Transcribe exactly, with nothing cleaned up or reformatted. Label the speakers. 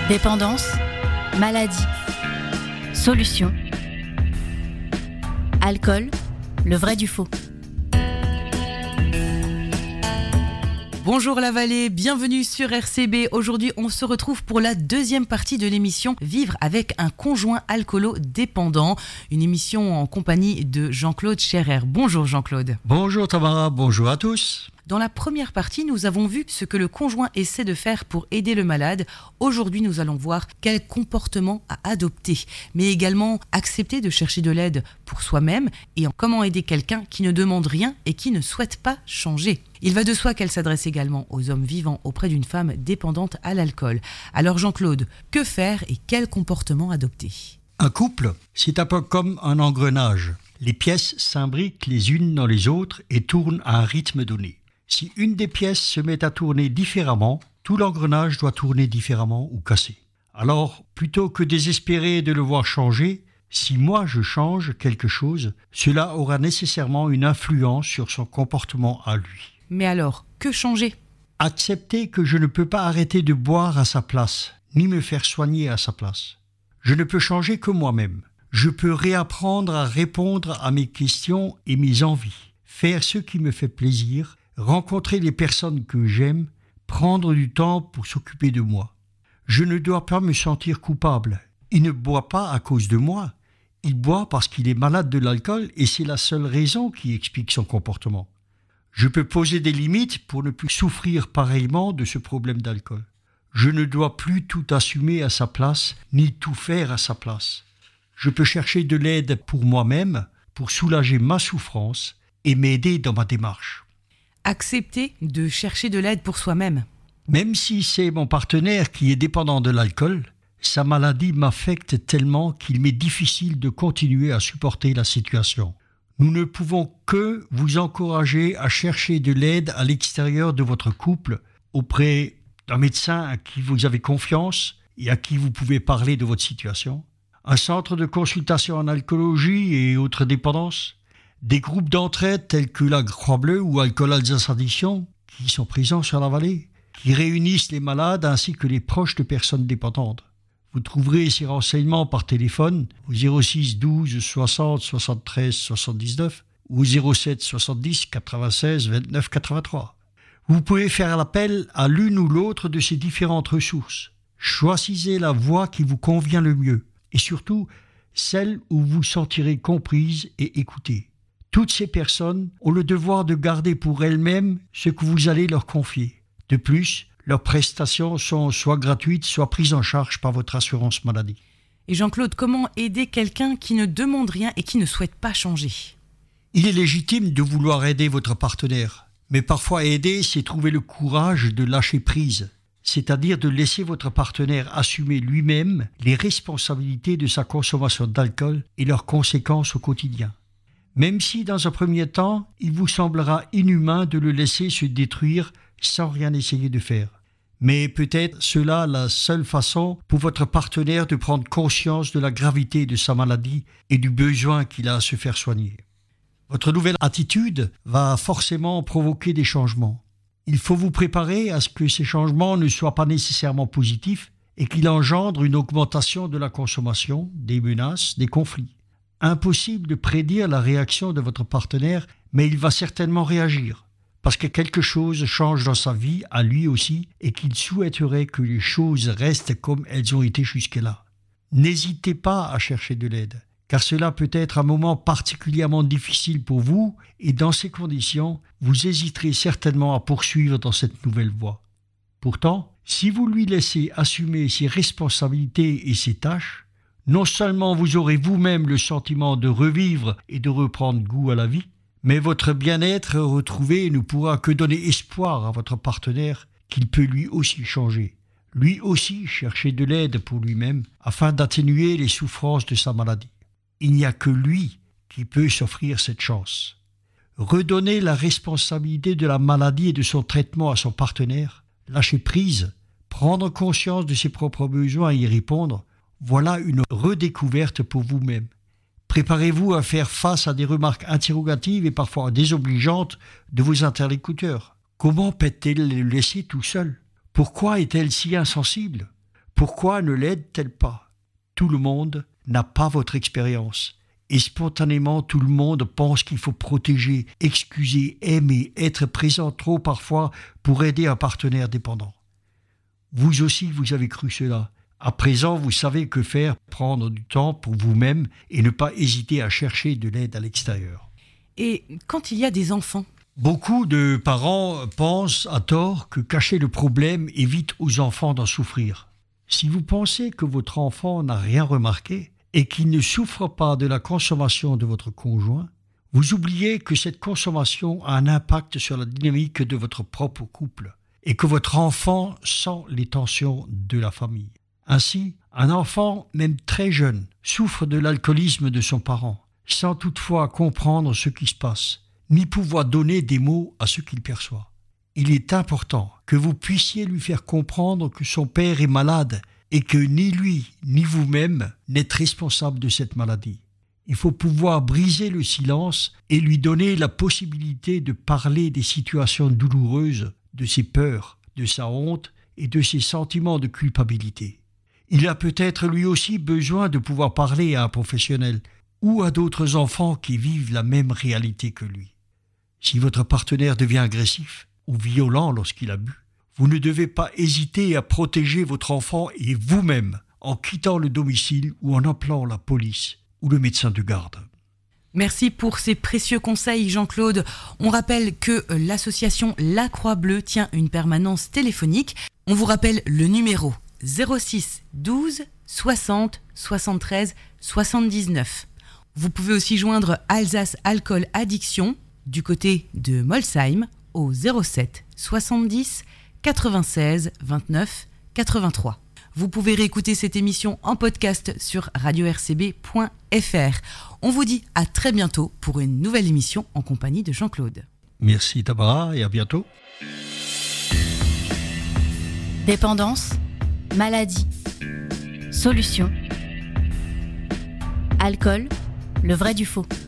Speaker 1: Dépendance, maladie, solution. Alcool, le vrai du faux.
Speaker 2: Bonjour la vallée, bienvenue sur R C B. Aujourd'hui, on se retrouve pour la deuxième partie de l'émission Vivre avec un conjoint alcoolo-dépendant. Une émission en compagnie de Jean-Claude Scherer. Bonjour Jean-Claude.
Speaker 3: Bonjour Tamara, bonjour à tous.
Speaker 2: Dans la première partie, nous avons vu ce que le conjoint essaie de faire pour aider le malade. Aujourd'hui, nous allons voir quel comportement à adopter, mais également accepter de chercher de l'aide pour soi-même et comment aider quelqu'un qui ne demande rien et qui ne souhaite pas changer. Il va de soi qu'elle s'adresse également aux hommes vivant auprès d'une femme dépendante à l'alcool. Alors Jean-Claude, que faire et quel comportement adopter ?
Speaker 3: Un couple, c'est un peu comme un engrenage. Les pièces s'imbriquent les unes dans les autres et tournent à un rythme donné. Si une des pièces se met à tourner différemment, tout l'engrenage doit tourner différemment ou casser. Alors, plutôt que désespérer de le voir changer, si moi je change quelque chose, cela aura nécessairement une influence sur son comportement à lui.
Speaker 2: Mais alors, que changer ?
Speaker 3: Accepter que je ne peux pas arrêter de boire à sa place, ni me faire soigner à sa place. Je ne peux changer que moi-même. Je peux réapprendre à répondre à mes questions et mes envies, faire ce qui me fait plaisir, rencontrer les personnes que j'aime, prendre du temps pour s'occuper de moi. Je ne dois pas me sentir coupable. Il ne boit pas à cause de moi. Il boit parce qu'il est malade de l'alcool et c'est la seule raison qui explique son comportement. Je peux poser des limites pour ne plus souffrir pareillement de ce problème d'alcool. Je ne dois plus tout assumer à sa place, ni tout faire à sa place. Je peux chercher de l'aide pour moi-même, pour soulager ma souffrance et m'aider dans ma démarche.
Speaker 2: Accepter de chercher de l'aide pour soi-même.
Speaker 3: Même si c'est mon partenaire qui est dépendant de l'alcool, sa maladie m'affecte tellement qu'il m'est difficile de continuer à supporter la situation. Nous ne pouvons que vous encourager à chercher de l'aide à l'extérieur de votre couple, auprès d'un médecin à qui vous avez confiance et à qui vous pouvez parler de votre situation, un centre de consultation en alcoolologie et autres dépendances, des groupes d'entraide tels que la Croix-Bleue ou Alcool Alsace Addiction, qui sont présents sur la vallée, qui réunissent les malades ainsi que les proches de personnes dépendantes. Vous trouverez ces renseignements par téléphone au zéro six douze soixante soixante-treize soixante-dix-neuf ou au zéro sept soixante-dix quatre-vingt-seize vingt-neuf quatre-vingt-trois. Vous pouvez faire appel à l'une ou l'autre de ces différentes ressources. Choisissez la voie qui vous convient le mieux et surtout celle où vous vous sentirez comprise et écoutée. Toutes ces personnes ont le devoir de garder pour elles-mêmes ce que vous allez leur confier. De plus, leurs prestations sont soit gratuites, soit prises en charge par votre assurance maladie.
Speaker 2: Et Jean-Claude, comment aider quelqu'un qui ne demande rien et qui ne souhaite pas changer ?
Speaker 3: Il est légitime de vouloir aider votre partenaire, mais parfois aider, c'est trouver le courage de lâcher prise, c'est-à-dire de laisser votre partenaire assumer lui-même les responsabilités de sa consommation d'alcool et leurs conséquences au quotidien. Même si, dans un premier temps, il vous semblera inhumain de le laisser se détruire sans rien essayer de faire. Mais peut-être cela la seule façon pour votre partenaire de prendre conscience de la gravité de sa maladie et du besoin qu'il a à se faire soigner. Votre nouvelle attitude va forcément provoquer des changements. Il faut vous préparer à ce que ces changements ne soient pas nécessairement positifs et qu'il engendre une augmentation de la consommation, des menaces, des conflits. Impossible de prédire la réaction de votre partenaire, mais il va certainement réagir, parce que quelque chose change dans sa vie, à lui aussi, et qu'il souhaiterait que les choses restent comme elles ont été jusque-là. N'hésitez pas à chercher de l'aide, car cela peut être un moment particulièrement difficile pour vous, et dans ces conditions, vous hésiterez certainement à poursuivre dans cette nouvelle voie. Pourtant, si vous lui laissez assumer ses responsabilités et ses tâches, non seulement vous aurez vous-même le sentiment de revivre et de reprendre goût à la vie, mais votre bien-être retrouvé ne pourra que donner espoir à votre partenaire qu'il peut lui aussi changer, lui aussi chercher de l'aide pour lui-même afin d'atténuer les souffrances de sa maladie. Il n'y a que lui qui peut s'offrir cette chance. Redonner la responsabilité de la maladie et de son traitement à son partenaire, lâcher prise, prendre conscience de ses propres besoins et y répondre, voilà une redécouverte pour vous-même. Préparez-vous à faire face à des remarques interrogatives et parfois désobligeantes de vos interlocuteurs. Comment peut-elle le laisser tout seul ? Pourquoi est-elle si insensible ? Pourquoi ne l'aide-t-elle pas ? Tout le monde n'a pas votre expérience. Et spontanément, tout le monde pense qu'il faut protéger, excuser, aimer, être présent trop parfois pour aider un partenaire dépendant. Vous aussi, vous avez cru cela. À présent, vous savez que faire, prendre du temps pour vous-même et ne pas hésiter à chercher de l'aide à l'extérieur.
Speaker 2: Et quand il y a des enfants ?
Speaker 3: Beaucoup de parents pensent à tort que cacher le problème évite aux enfants d'en souffrir. Si vous pensez que votre enfant n'a rien remarqué et qu'il ne souffre pas de la consommation de votre conjoint, vous oubliez que cette consommation a un impact sur la dynamique de votre propre couple et que votre enfant sent les tensions de la famille. Ainsi, un enfant, même très jeune, souffre de l'alcoolisme de son parent, sans toutefois comprendre ce qui se passe, ni pouvoir donner des mots à ce qu'il perçoit. Il est important que vous puissiez lui faire comprendre que son père est malade et que ni lui ni vous-même n'êtes responsable de cette maladie. Il faut pouvoir briser le silence et lui donner la possibilité de parler des situations douloureuses, de ses peurs, de sa honte et de ses sentiments de culpabilité. Il a peut-être lui aussi besoin de pouvoir parler à un professionnel ou à d'autres enfants qui vivent la même réalité que lui. Si votre partenaire devient agressif ou violent lorsqu'il a bu, vous ne devez pas hésiter à protéger votre enfant et vous-même en quittant le domicile ou en appelant la police ou le médecin de garde.
Speaker 2: Merci pour ces précieux conseils, Jean-Claude. On rappelle que l'association La Croix-Bleue tient une permanence téléphonique. On vous rappelle le numéro zéro six douze soixante soixante-treize soixante-dix-neuf. Vous pouvez aussi joindre Alsace Alcool Addiction du côté de Molsheim au zéro sept soixante-dix quatre-vingt-seize vingt-neuf quatre-vingt-trois. Vous pouvez réécouter cette émission en podcast sur radio r c b point f r. On vous dit à très bientôt pour une nouvelle émission en compagnie de Jean-Claude.
Speaker 3: Merci Tamara et à bientôt.
Speaker 1: Dépendance, maladie, solution, alcool, le vrai du faux.